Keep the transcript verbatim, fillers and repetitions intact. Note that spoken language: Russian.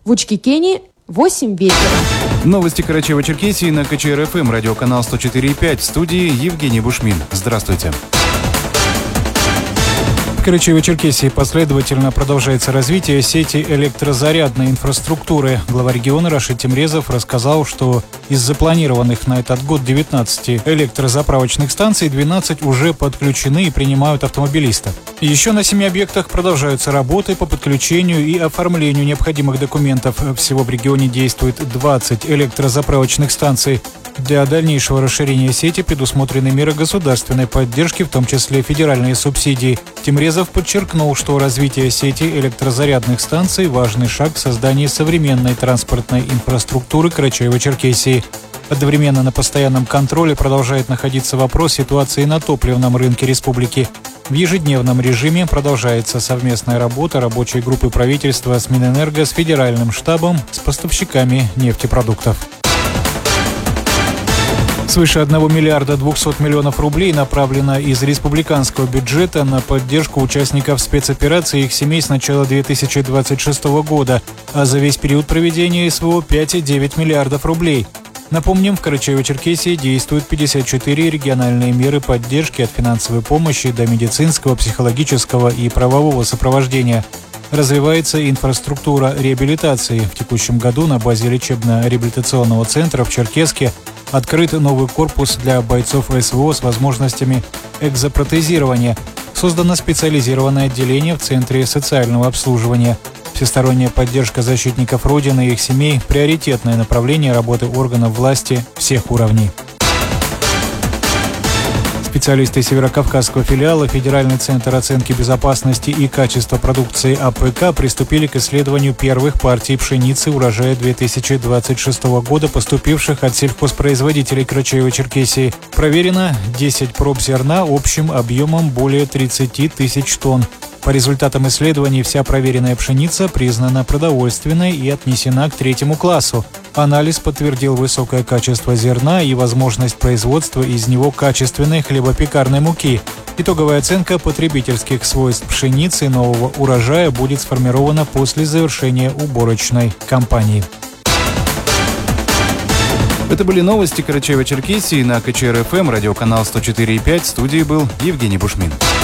В Учкикене восемь вечера. Новости Карачаево-Черкесии на ка че эр эф эм, радиоканал сто четыре и пять. В студии Евгений Бушмин. Здравствуйте. В Карачаево-Черкесии последовательно продолжается развитие сети электрозарядной инфраструктуры. Глава региона Рашид Темрезов рассказал, что из запланированных на этот год девятнадцати электрозаправочных станций двенадцать уже подключены и принимают автомобилистов. Еще на семи объектах продолжаются работы по подключению и оформлению необходимых документов. Всего в регионе действует двадцать электрозаправочных станций. Для дальнейшего расширения сети предусмотрены меры государственной поддержки, в том числе федеральные субсидии. Темрезов подчеркнул, что развитие сети электрозарядных станций – важный шаг в создании современной транспортной инфраструктуры Карачаево-Черкесии. Одновременно на постоянном контроле продолжает находиться вопрос ситуации на топливном рынке республики. В ежедневном режиме продолжается совместная работа рабочей группы правительства с Минэнерго, с федеральным штабом, с поставщиками нефтепродуктов. Свыше одного миллиарда двухсот миллионов рублей направлено из республиканского бюджета на поддержку участников спецоперации и их семей с начала две тысячи двадцать шестого года, а за весь период проведения эс вэ о пять целых девять десятых миллиардов рублей. Напомним, в Карачаево-Черкесии действуют пятьдесят четыре региональные меры поддержки от финансовой помощи до медицинского, психологического и правового сопровождения. Развивается инфраструктура реабилитации. В текущем году на базе лечебно-реабилитационного центра в Черкесске открыт новый корпус для бойцов эс вэ о с возможностями экзопротезирования. Создано специализированное отделение в Центре социального обслуживания. Всесторонняя поддержка защитников Родины и их семей – приоритетное направление работы органов власти всех уровней. Специалисты Северокавказского филиала Федеральный центр оценки безопасности и качества продукции а пэ ка приступили к исследованию первых партий пшеницы урожая две тысячи двадцать шестого года, поступивших от сельхозпроизводителей Карачаево-Черкесии. Проверено десять проб зерна общим объемом более тридцати тысяч тонн. По результатам исследований вся проверенная пшеница признана продовольственной и отнесена к третьему классу. Анализ подтвердил высокое качество зерна и возможность производства из него качественной хлебопекарной муки. Итоговая оценка потребительских свойств пшеницы нового урожая будет сформирована после завершения уборочной кампании. Это были новости Карачаево-Черкесии на ка че эр эф эм, радиоканал сто четыре и пять. В студии был Евгений Бушмин.